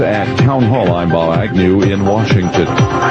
At Town Hall, I'm Bob Agnew in Washington.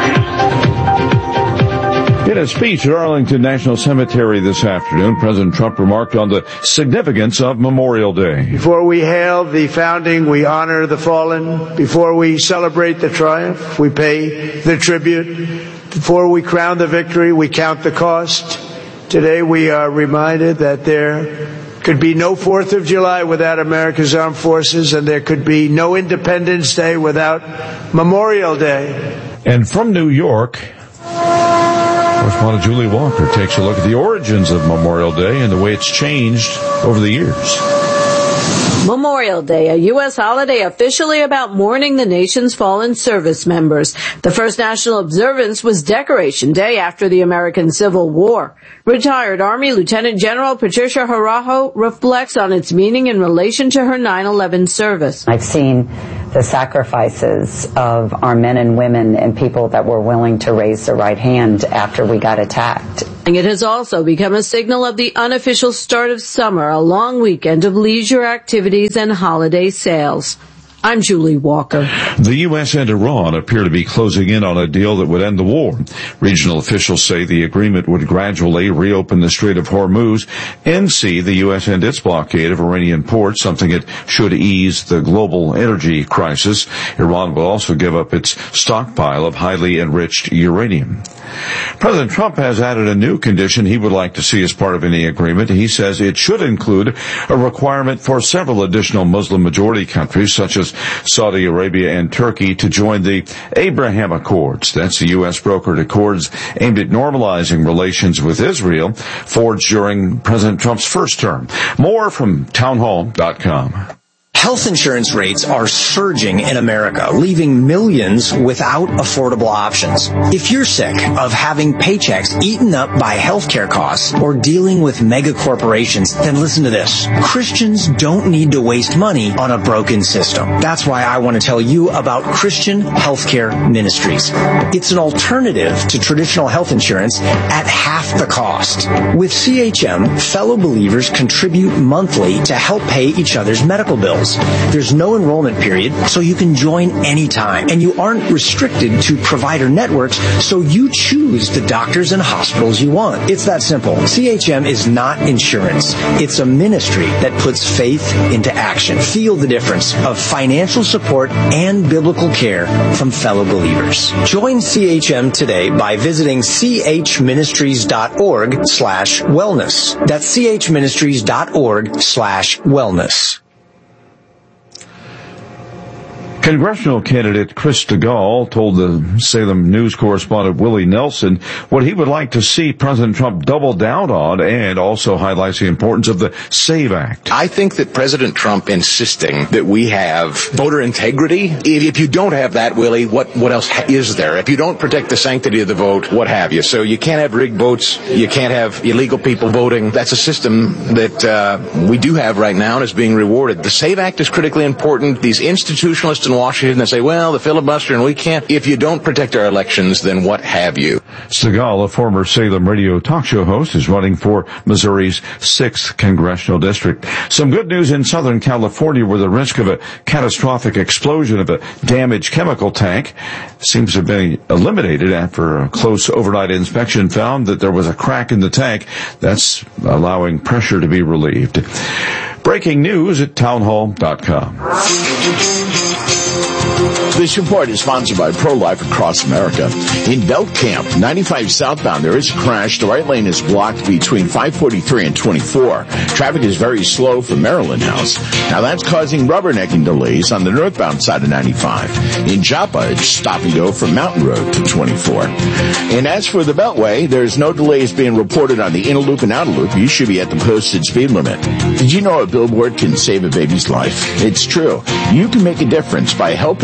In a speech at Arlington National Cemetery this afternoon, President Trump remarked on the significance of Memorial Day. Before we hail the founding, we honor the fallen. Before we celebrate the triumph, we pay the tribute. Before we crown the victory, we count the cost. Today we are reminded that there could be no 4th of July without America's armed forces, and there could be no Independence Day without Memorial Day. And from New York, correspondent Julie Walker takes a look at the origins of Memorial Day and the way it's changed over the years. Memorial Day, a U.S. holiday officially about mourning the nation's fallen service members. The first national observance was Decoration Day after the American Civil War. Retired Army Lieutenant General Patricia Harajo reflects on its meaning in relation to her 9/11 service. I've seen the sacrifices of our men and women and people that were willing to raise their right hand after we got attacked. It has also become a signal of the unofficial start of summer, a long weekend of leisure activities and holiday sales. I'm Julie Walker. The U.S. and Iran appear to be closing in on a deal that would end the war. Regional officials say the agreement would gradually reopen the Strait of Hormuz and see the U.S. end its blockade of Iranian ports, something that should ease the global energy crisis. Iran will also give up its stockpile of highly enriched uranium. President Trump has added a new condition he would like to see as part of any agreement. He says it should include a requirement for several additional Muslim-majority countries, such as Saudi Arabia and Turkey, to join the Abraham Accords. That's the U.S. brokered accords aimed at normalizing relations with Israel, forged during President Trump's first term. More from townhall.com. Health insurance rates are surging in America, leaving millions without affordable options. If you're sick of having paychecks eaten up by healthcare costs or dealing with mega corporations, then listen to this. Christians don't need to waste money on a broken system. That's why I want to tell you about Christian Healthcare Ministries. It's an alternative to traditional health insurance at half the cost. With CHM, fellow believers contribute monthly to help pay each other's medical bills. There's no enrollment period, so you can join anytime. And you aren't restricted to provider networks, so you choose the doctors and hospitals you want. It's that simple. CHM is not insurance. It's a ministry that puts faith into action. Feel the difference of financial support and biblical care from fellow believers. Join CHM today by visiting chministries.org/wellness. That's chministries.org/wellness. Congressional candidate Chris Stigall told the Salem News correspondent Willie Nelson what he would like to see President Trump double down on, and also highlights the importance of the SAVE Act. I think that President Trump insisting that we have voter integrity, if you don't have that, Willie, what else is there? If you don't protect the sanctity of the vote, what have you? So you can't have rigged votes, you can't have illegal people voting. That's a system that we do have right now and is being rewarded. The SAVE Act is critically important. These institutionalists in Washington that say, well, the filibuster and we can't. If you don't protect our elections, then what have you? Stigall, a former Salem radio talk show host, is running for Missouri's 6th congressional district. Some good news in Southern California, where the risk of a catastrophic explosion of a damaged chemical tank seems to have been eliminated after a close overnight inspection found that there was a crack in the tank. That's allowing pressure to be relieved. Breaking news at townhall.com. This report is sponsored by Pro-Life Across America. In Belt Camp, 95 southbound, there is a crash. The right lane is blocked between 543 and 24. Traffic is very slow from Maryland House. Now that's causing rubbernecking delays on the northbound side of 95. In Joppa, it's stop and go from Mountain Road to 24. And as for the Beltway, there's no delays being reported on the inner loop and outer loop. You should be at the posted speed limit. Did you know a billboard can save a baby's life? It's true. You can make a difference by helping spread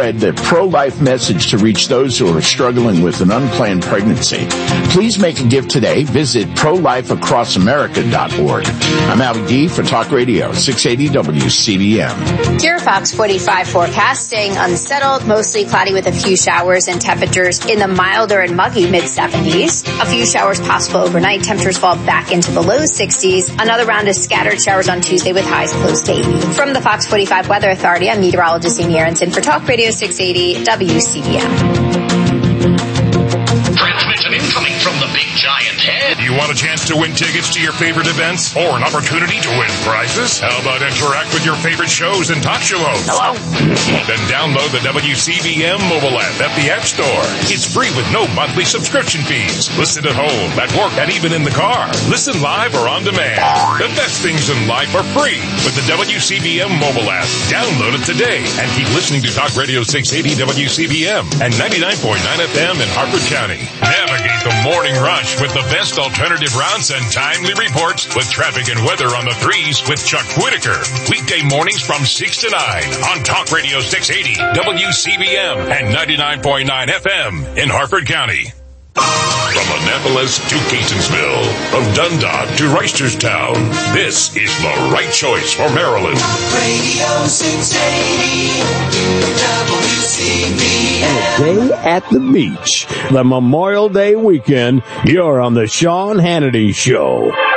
spread the pro-life message to reach those who are struggling with an unplanned pregnancy. Please make a gift today. Visit prolifeacrossamerica.org. I'm Ali D for Talk Radio 680 WCBM. Your Fox 45 forecasting: unsettled, mostly cloudy with a few showers and temperatures in the milder and muggy mid-70s. A few showers possible overnight. Temperatures fall back into the low 60s. Another round of scattered showers on Tuesday with highs close to 80. From the Fox 45 Weather Authority, I'm meteorologist Amy Aronson for Talk Radio 680 WCBM. Transmission incoming from the big giant head. You want a chance to win tickets to your favorite events or an opportunity to win prizes? How about interact with your favorite shows and talk show hosts? Hello? Then download the WCBM mobile app at the App Store. It's free with no monthly subscription fees. Listen at home, at work, and even in the car. Listen live or on demand. The best things in life are free with the WCBM mobile app. Download it today and keep listening to Talk Radio 680 WCBM and 99.9 FM in Harford County. Navigate the morning rush with the best alternative routes and timely reports with traffic and weather on the threes with Chuck Whitaker. Weekday mornings from 6 to 9 on Talk Radio 680 WCBM and 99.9 FM in Harford County. From Annapolis to Catonsville, from Dundalk to Reisterstown, this is the right choice for Maryland. Radio 680 WCBM. And a day at the beach, the Memorial Day weekend, you're on the Sean Hannity Show.